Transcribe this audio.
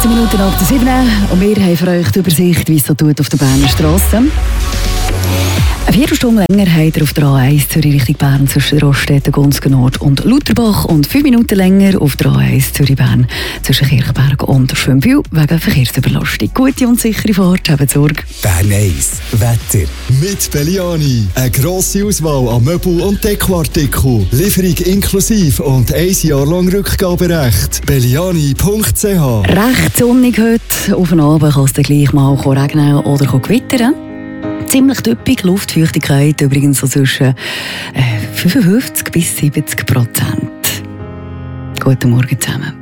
15 Minuten nach der 7 und wir haben für euch die Übersicht, wie es so tut auf der Berner Strasse. Eine Viertelstunde länger habt ihr auf der A1 Zürich Richtung Bern zwischen Roststetten, Gunzgen Nord und Lutherbach und 5 Minuten länger auf der A1 Zürich Bern zwischen Kirchberg und Schönbühl wegen Verkehrsüberlastung. Gute und sichere Fahrt, habt Sorge. Bern 1 Wetter mit Belliani. Eine grosse Auswahl an Möbel- und Dekoartikeln. Lieferung inklusive und 1 Jahr lang Rückgaberecht. Belliani.ch. Recht sonnig heute. Auf den Abend kann es dann gleich mal regnen oder gewittern. Ziemlich typisch, Luftfeuchtigkeit übrigens so zwischen 55 bis 70%. Guten Morgen zusammen.